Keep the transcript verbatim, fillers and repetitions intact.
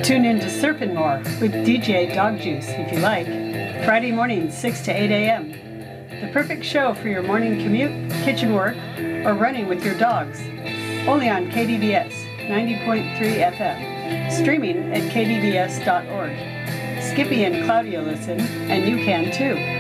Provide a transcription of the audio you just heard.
Tune in to Surfin' More with D J Dog Juice if you like. Friday mornings, six to eight a.m. The perfect show for your morning commute, kitchen work, or running with your dogs. Only on K D V S ninety point three F M. Streaming at k d v s dot org. Skippy and Claudia listen, and you can too.